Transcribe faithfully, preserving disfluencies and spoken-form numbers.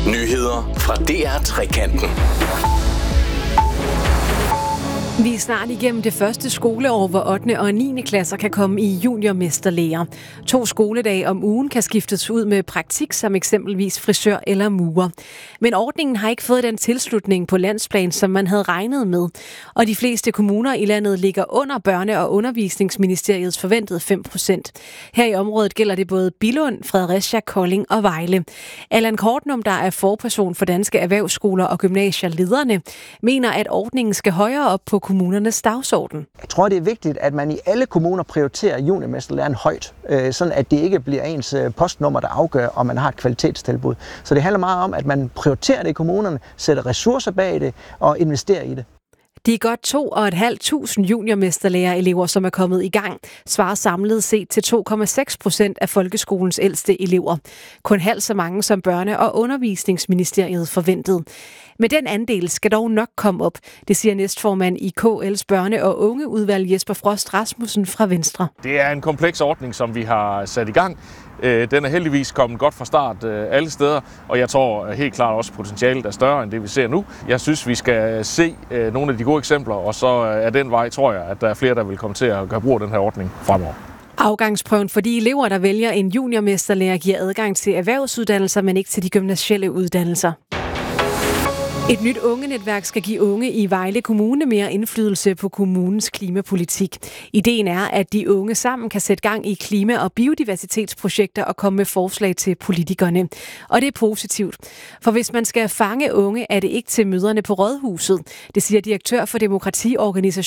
Nyheder fra D R Trekanten. Vi er snart igennem det første skoleår, hvor ottende og niende klasser kan komme i juniormesterlærer. To skoledage om ugen kan skiftes ud med praktik som eksempelvis frisør eller murer. Men ordningen har ikke fået den tilslutning på landsplan, som man havde regnet med. Og de fleste kommuner i landet ligger under Børne- og Undervisningsministeriets forventede fem procent. Her i området gælder det både Billund, Fredericia, Kolding og Vejle. Allan Kortnum, der er forperson for Danske Erhvervsskoler og Gymnasier Lederne, mener, at ordningen skal højere op på kommunernes dagsorden. Jeg tror, det er vigtigt, at man i alle kommuner prioriterer juniormesterlæren højt, sådan at det ikke bliver ens postnummer, der afgør, om man har et kvalitetstilbud. Så det handler meget om, at man prioriterer det i kommunerne, sætter ressourcer bag det og investerer i det. De er godt to og et halvt tusind juniormesterlærer-elever, som er kommet i gang, svarer samlet set til to komma seks procent af folkeskolens ældste elever. Kun halvt så mange som Børne- og Undervisningsministeriet forventede. Men den andel skal dog nok komme op, det siger næstformand i K L's børne- og ungeudvalg Jesper Frost Rasmussen fra Venstre. Det er en kompleks ordning, som vi har sat i gang. Den er heldigvis kommet godt fra start alle steder, og jeg tror helt klart også, at potentialet er større end det, vi ser nu. Jeg synes, vi skal se nogle af de gode eksempler, og så er den vej, tror jeg, at der er flere, der vil komme til at gøre brug af den her ordning fremover. Afgangsprøven for de elever, der vælger en juniormesterlærer, giver adgang til erhvervsuddannelser, men ikke til de gymnasielle uddannelser. Et nyt ungenetværk skal give unge i Vejle Kommune mere indflydelse på kommunens klimapolitik. Ideen er, at de unge sammen kan sætte gang i klima- og biodiversitetsprojekter og komme med forslag til politikerne. Og det er positivt. For hvis man skal fange unge, er det ikke til møderne på Rådhuset. Det siger direktør for demokratiorganisationen